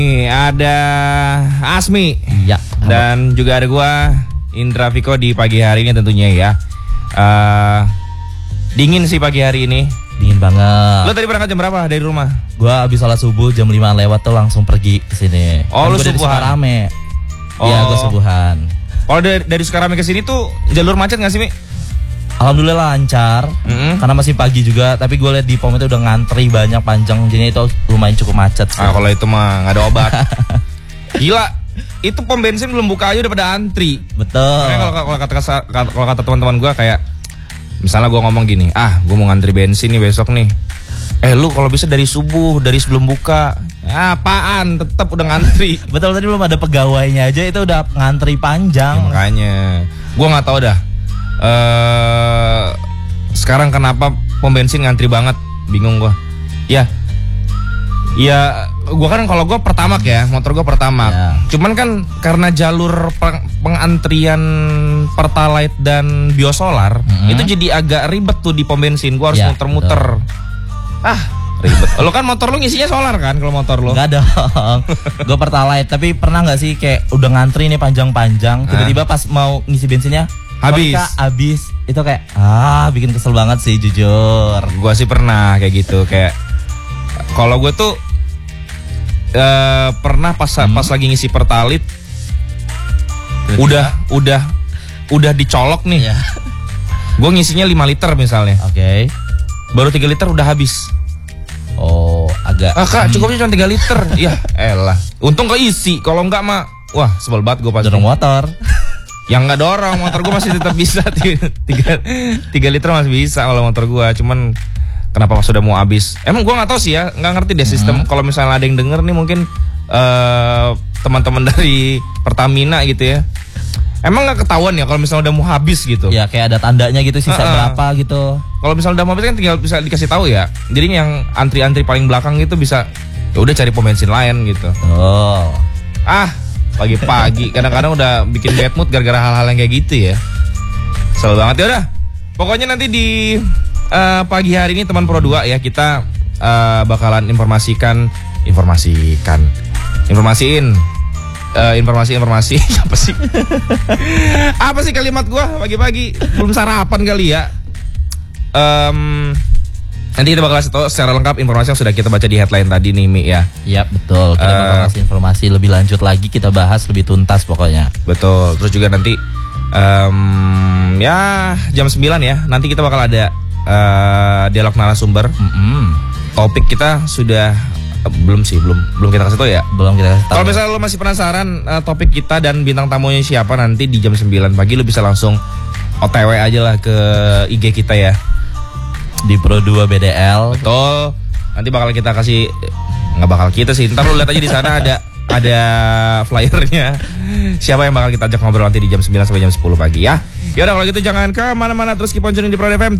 Nih ada Asmi ya, dan juga ada gua Indra Viko di pagi hari ini tentunya ya. Dingin sih pagi hari ini. Dingin banget. Lo tadi berangkat jam berapa dari rumah? Gua habis sholat subuh jam 5 lewat tuh langsung pergi ke sini. Oh, lu dari subuhan? Sukarame. Iya, Oh. gua subuhan. Kalau dari Sukarame ke sini tuh jalur macet nggak sih, Mi? Alhamdulillah lancar. Karena masih pagi juga, tapi gue lihat di pom itu udah ngantri banyak panjang, jadi itu lumayan cukup macet sih. Kalau itu mah nggak ada obat. Gila, itu pom bensin belum buka aja udah pada antri. Betul. Makanya kalau kata teman-teman gue kayak, misalnya gue ngomong gini, gue mau ngantri bensin nih besok nih. Lu kalau bisa dari subuh, dari sebelum buka. Apaan, tetap udah ngantri. Betul, tadi belum ada pegawainya aja itu udah ngantri panjang. Ya, makanya, gue nggak tahu dah. Sekarang kenapa pom bensin ngantri banget, bingung gue. Ya, gue kan kalau gue Pertamax ya, motor gue Pertamax. Ya. Cuman kan karena jalur pengantrian Pertalite dan biosolar itu jadi agak ribet tuh di pom bensin. Gue harus muter-muter. Ribet. Lo kan motor lo ngisinya solar kan kalau motor lo? Enggak dong. Gue Pertalite, tapi pernah nggak sih kayak udah ngantri nih panjang-panjang, tiba-tiba pas mau ngisi bensinnya habis. Itu kayak bikin kesel banget sih jujur. Gua sih pernah kayak gitu, kayak kalau gue tuh pernah pas lagi ngisi Pertalite udah dicolok nih. Gue ngisinya 5 liter misalnya. Oke. Baru 3 liter udah habis. Oh, agak. Kak, cukupnya cuma 3 liter. Ya, elah. Untung keisi. Kalau enggak mah, wah sebel banget gue pasti. Dorong motor. Yang nggak dorong, motor gue masih tetap bisa 3 liter masih bisa kalau motor gue. Cuman kenapa pas sudah mau habis? Emang gue nggak tahu sih ya, nggak ngerti deh sistem. Kalau misalnya ada yang denger nih mungkin teman-teman dari Pertamina gitu ya. Emang nggak ketahuan ya kalau misalnya udah mau habis gitu? Ya kayak ada tandanya gitu, sisa berapa gitu. Kalau misalnya udah mau habis kan tinggal bisa dikasih tahu ya. Jadi yang antri-antri paling belakang gitu bisa, ya udah cari pom bensin lain gitu. Oh. Pagi-pagi kadang-kadang udah bikin bad mood gara-gara hal-hal yang kayak gitu ya. Selalu banget ya udah. Pokoknya nanti di pagi hari ini teman Pro 2 ya, kita bakalan informasiin informasi apa sih? Apa sih kalimat gua pagi-pagi? Belum sarapan kali ya. Nanti kita bakal kasih tahu secara lengkap informasi yang sudah kita baca di headline tadi nih, Mi ya. Iya, betul. Kita bakal kasih informasi lebih lanjut lagi, kita bahas lebih tuntas pokoknya. Betul. Terus juga nanti ya jam 9 ya. Nanti kita bakal ada dialog narasumber. Topik kita sudah belum kita kasih tahu ya. Belum kita kasih tahu. Kalau misalnya lo masih penasaran topik kita dan bintang tamunya siapa, nanti di jam 9 pagi lo bisa langsung OTW aja lah ke IG kita ya. Di Pro 2 BDL. Betul. Nanti bakal kita kasih, nggak bakal kita sih. Ntar lo lihat aja di sana ada flyernya. Siapa yang bakal kita ajak ngobrol nanti di jam 9 sampai jam 10 pagi ya. Yaudah kalau gitu jangan ke mana-mana, terus keep on tuning di Pro FM.